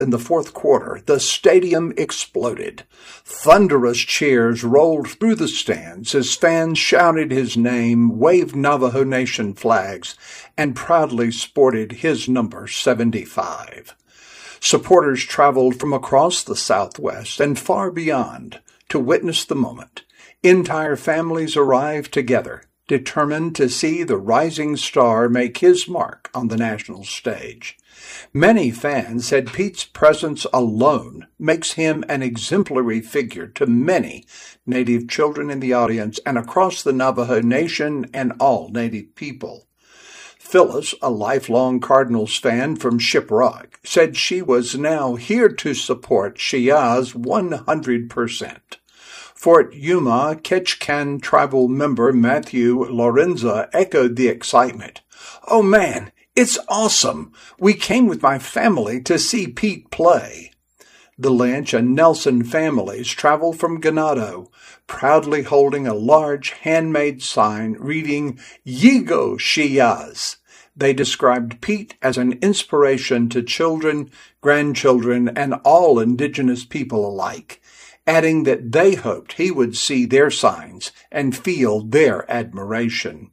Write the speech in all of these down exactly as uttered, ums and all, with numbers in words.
in the fourth quarter, the stadium exploded. Thunderous cheers rolled through the stands as fans shouted his name, waved Navajo Nation flags, and proudly sported his number seventy-five. Supporters traveled from across the Southwest and far beyond to witness the moment. Entire families arrived together, determined to see the rising star make his mark on the national stage. Many fans said Pete's presence alone makes him an exemplary figure to many Native children in the audience and across the Navajo Nation and all Native people. Phyllis, a lifelong Cardinals fan from Shiprock, said she was now here to support Shiaz one hundred percent. Fort Yuma Ketchikan tribal member Matthew Lorenza echoed the excitement. "Oh man, it's awesome! We came with my family to see Pete play." The Lynch and Nelson families traveled from Ganado, proudly holding a large handmade sign reading Yigo Shiaz. They described Pete as an inspiration to children, grandchildren, and all indigenous people alike, adding that they hoped he would see their signs and feel their admiration.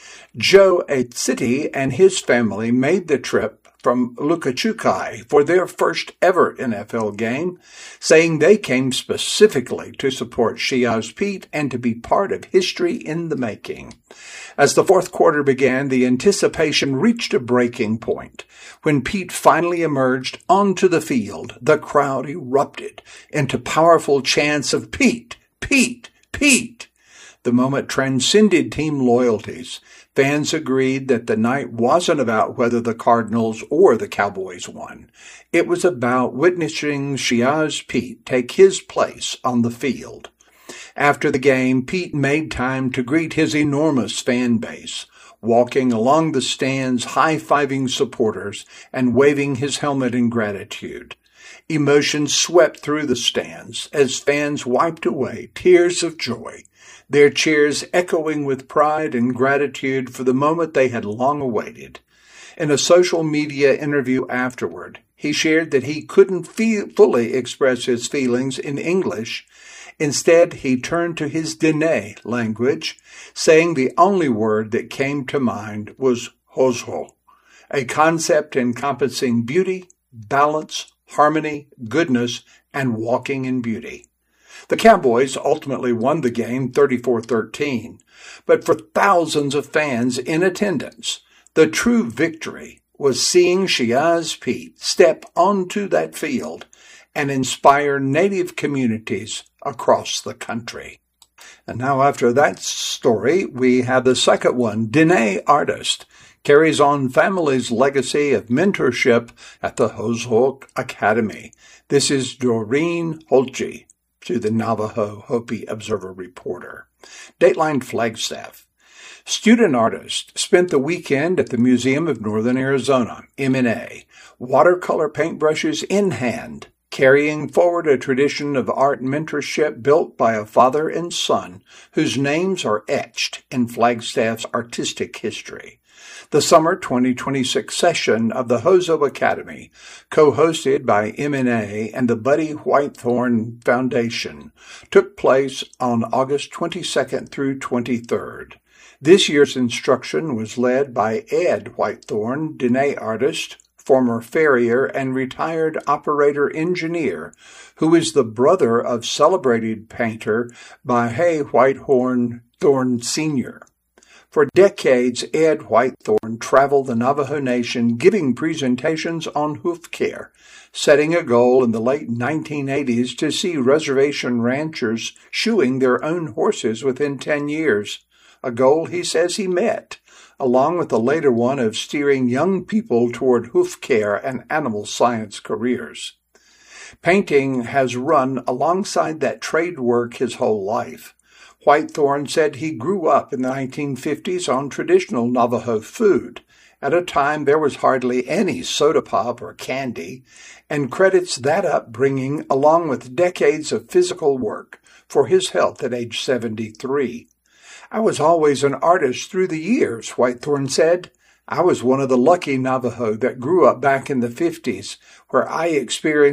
Joe Aitsiti and his family made the trip from Lukachukai for their first ever N F L game, saying they came specifically to support Shiaz Pete and to be part of history in the making. As the fourth quarter began, the anticipation reached a breaking point. When Pete finally emerged onto the field, the crowd erupted into powerful chants of Pete, Pete, Pete. The moment transcended team loyalties. Fans agreed that the night wasn't about whether the Cardinals or the Cowboys won. It was about witnessing Shiaz Pete take his place on the field. After the game, Pete made time to greet his enormous fan base, walking along the stands, high-fiving supporters and waving his helmet in gratitude. Emotion swept through the stands as fans wiped away tears of joy, their cheers echoing with pride and gratitude for the moment they had long awaited. In a social media interview afterward, he shared that he couldn't feel, fully express his feelings in English. Instead, he turned to his Dene language, saying the only word that came to mind was Hozho, a concept encompassing beauty, balance, harmony, goodness, and walking in beauty. The Cowboys ultimately won the game thirty-four thirteen, but for thousands of fans in attendance, the true victory was seeing Shiaz Pete step onto that field and inspire Native communities across the country. And now after that story, we have the second one. Dene Artist carries on family's legacy of mentorship at the Hozho Academy. This is Doreen Holtje, to the Navajo Hopi Observer Reporter. Dateline Flagstaff. Student artists spent the weekend at the Museum of Northern Arizona, M N A, watercolor paintbrushes in hand, carrying forward a tradition of art mentorship built by a father and son whose names are etched in Flagstaff's artistic history. The summer twenty twenty-six session of the Hozho Academy, co-hosted by M N A and the Buddy Whitethorn Foundation, took place on August twenty-second through twenty-third. This year's instruction was led by Ed Whitethorn, Dene artist, former farrier and retired operator engineer, who is the brother of celebrated painter Bahe Whitehorn Thorn Senior For decades, Ed Whitethorn traveled the Navajo Nation giving presentations on hoof care, setting a goal in the late nineteen eighties to see reservation ranchers shoeing their own horses within ten years, a goal he says he met, along with the later one of steering young people toward hoof care and animal science careers. Painting has run alongside that trade work his whole life. Whitethorn said he grew up in the nineteen fifties on traditional Navajo food. At a time there was hardly any soda pop or candy, and credits that upbringing along with decades of physical work for his health at age seventy-three. "I was always an artist through the years," Whitethorn said. I was one of the lucky Navajo that grew up back in the fifties, where I experienced